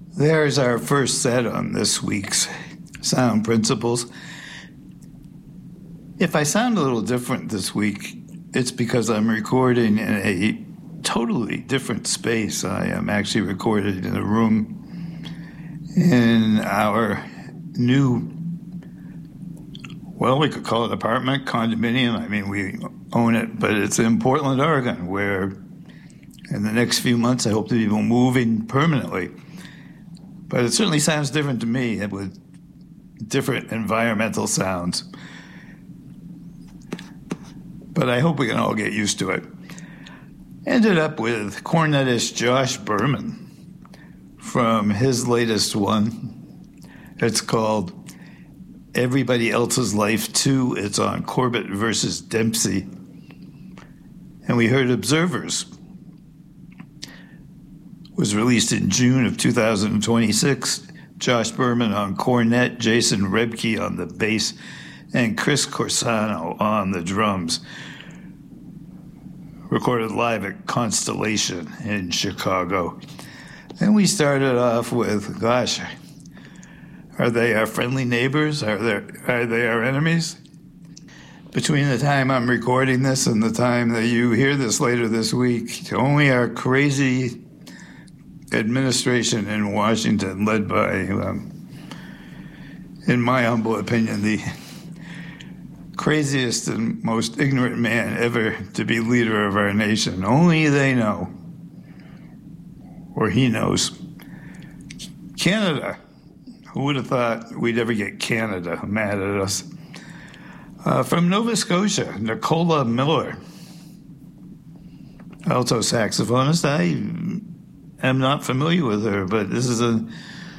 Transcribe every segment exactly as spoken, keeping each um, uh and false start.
There's our first set on this week's Sound Principles. If I sound a little different this week, it's because I'm recording in a totally different space. I am actually recorded in a room in our new, well, we could call it apartment, condominium. I mean, we own it, but it's in Portland, Oregon, where in the next few months I hope to be moving permanently. But it certainly sounds different to me with different environmental sounds. But I hope we can all get used to it. Ended up with cornetist Josh Berman from his latest one. It's called Everybody Else's Life two. It's on Corbett versus Dempsey. And we heard Observers. Was released in June of two thousand twenty-six. Josh Berman on cornet, Jason Rebke on the bass, and Chris Corsano on the drums. Recorded live at Constellation in Chicago. And we started off with, gosh, are they our friendly neighbors? Are they, are they our enemies? Between the time I'm recording this and the time that you hear this later this week, only our crazy administration in Washington, led by, um, in my humble opinion, the craziest and most ignorant man ever to be leader of our nation. Only they know, or he knows. Canada. Who would have thought we'd ever get Canada mad at us? Uh, from Nova Scotia, Nicola Miller, alto saxophonist. I am not familiar with her, but this is a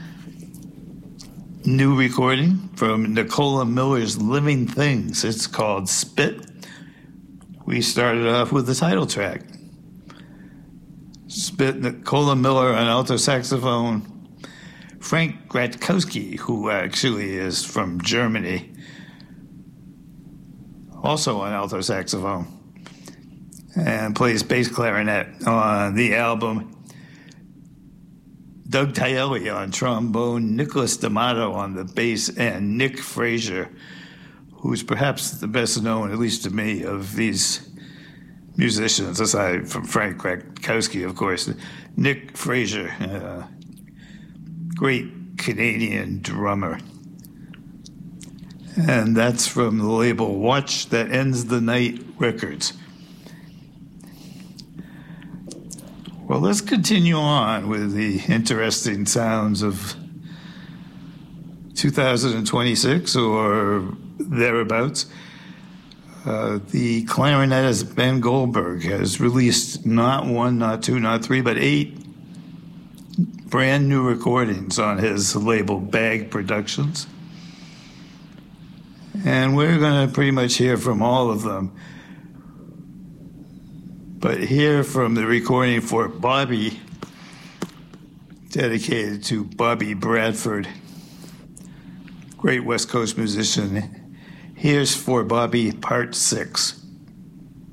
new recording from Nicola Miller's Living Things. It's called Spit. We started off with the title track. Spit, Nicola Miller on alto saxophone. Frank Gratkowski, who actually is from Germany, also on alto saxophone, and plays bass clarinet on the album. Doug Tielli on trombone, Nicholas D'Amato on the bass, and Nick Frazier, who's perhaps the best known, at least to me, of these musicians, aside from Frank Gratkowski, of course. Nick Frazier, uh, great Canadian drummer. And that's from the label Watch That Ends the Night Records. Well, let's continue on with the interesting sounds of two thousand twenty-six or thereabouts. Uh, the clarinetist Ben Goldberg has released not one, not two, not three, but eight brand new recordings on his label Bag Productions. And we're going to pretty much hear from all of them. But hear from the recording for Bobby, dedicated to Bobby Bradford, great West Coast musician. Here's For Bobby, Part six.